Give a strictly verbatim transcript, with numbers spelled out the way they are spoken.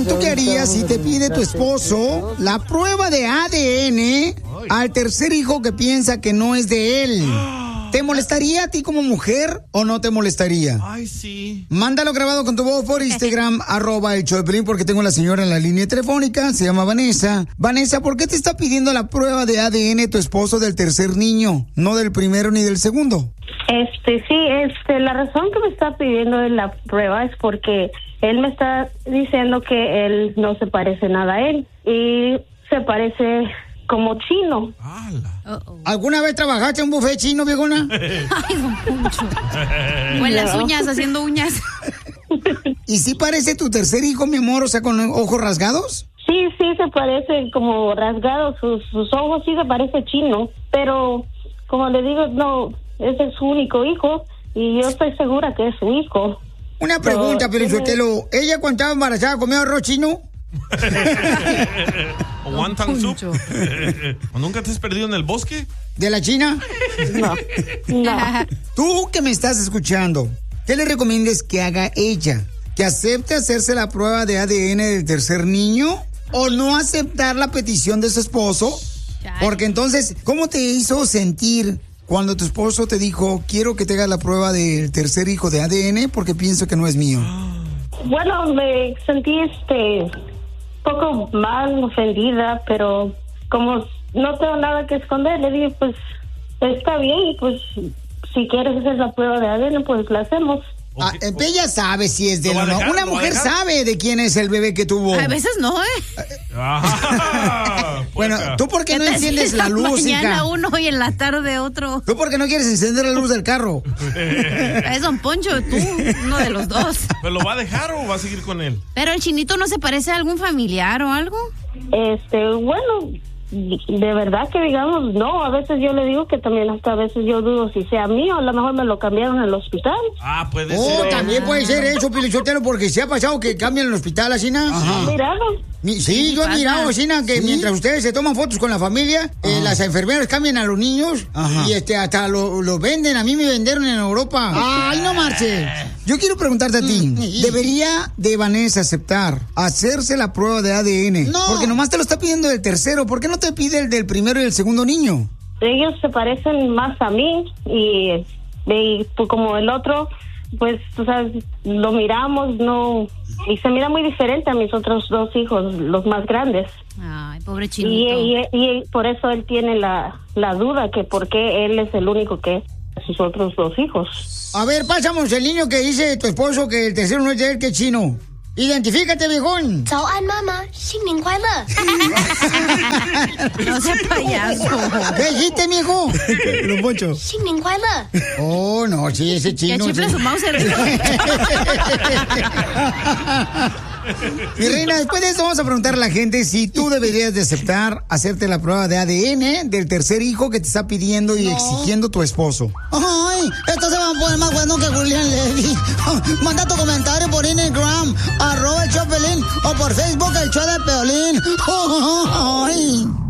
¿tú qué harías si te pide tu esposo la prueba de A D N al tercer hijo que piensa que no es de él? ¿Te molestaría a ti como mujer o no te molestaría? Ay, sí. Mándalo grabado con tu voz por Instagram, arroba el show de Piolín, porque tengo a la señora en la línea telefónica, se llama Vanessa. Vanessa, ¿por qué te está pidiendo la prueba de A D N tu esposo del tercer niño, no del primero ni del segundo? Este, sí, este, la razón que me está pidiendo la prueba es porque él me está diciendo que él no se parece nada a él y se parece como chino. Uh-oh. ¿Alguna vez trabajaste en un buffet chino, viejona? Ay, don Poncho. O en las uñas, haciendo uñas. ¿Y si parece tu tercer hijo, mi amor, o sea, con ojos rasgados? Sí, sí, se parece como rasgado, sus, sus ojos sí se parece chino, pero como le digo, no, ese es su único hijo y yo estoy segura que es su hijo. Una pregunta, pero tiene... Sotelo, ¿ella cuando estaba embarazada comía arroz chino? ¿O wonton soup? ¿O nunca te has perdido en el bosque? ¿De la China? No, no. Tú que me estás escuchando, ¿qué le recomiendas que haga ella? ¿Que acepte hacerse la prueba de A D N del tercer niño? ¿O no aceptar la petición de su esposo? Porque entonces, ¿cómo te hizo sentir cuando tu esposo te dijo, quiero que te hagas la prueba del tercer hijo de A D N porque pienso que no es mío? Bueno, me sentí este poco mal, ofendida, pero como no tengo nada que esconder, le dije, pues está bien, pues si quieres hacer la prueba de A D N, pues la hacemos. Ah, ella sabe si es de él o no. Una mujer sabe de quién es el bebé que tuvo. A veces no, ¿eh? Ah, bueno, ¿tú por qué no enciendes la luz, hija? Mañana uno y en la tarde otro. ¿Tú por qué no quieres encender la luz del carro? Es don Poncho, tú, uno de los dos. ¿Pero lo va a dejar o va a seguir con él? ¿Pero el chinito no se parece a algún familiar o algo? Este, bueno, de verdad que digamos, no, a veces yo le digo que también hasta a veces yo dudo si sea mío, a lo mejor me lo cambiaron en el hospital. Ah, puede oh, ser. Oh, también puede ser eso, Pilichotelo, porque se ha pasado que cambian el hospital, así, ¿no? Ajá. ¿Mirado? Mi, sí, yo he mirado, así, que ¿sí? Mientras ustedes se toman fotos con la familia, eh, las enfermeras cambian a los niños. Ajá. Y este hasta lo, lo venden, a mí me vendieron en Europa. ¡Ay, no marches! Yo quiero preguntarte a ti, ¿debería de Vanessa aceptar hacerse la prueba de A D N? No. Porque nomás te lo está pidiendo el tercero, ¿por qué no te pide el del primero y el segundo niño? Ellos se parecen más a mí y, y pues, como el otro, pues tú sabes, lo miramos, no, y se mira muy diferente a mis otros dos hijos, los más grandes. Ay, pobre chinito. Y, y, y por eso él tiene la, la duda que por qué él es el único que sus otros dos hijos. A ver, pásamos el niño que dice tu esposo que el tercero no es de él, que es chino. Identifícate, viejón. 早安，妈妈，新年快乐。 No sea payaso. ¿Qué dijiste, mijo? Don Poncho. 新年快乐。 Oh, no, sí, ese chino. Que chifle sí. su mouse. Mi reina, después de esto vamos a preguntar a la gente si tú deberías de aceptar hacerte la prueba de A D N del tercer hijo que te está pidiendo y no. exigiendo tu esposo. Ay, esto se va a poner más bueno que Julián Levy. Manda tu comentario por Instagram, arroba el show de Piolín, o por Facebook el show de Piolín. Ay.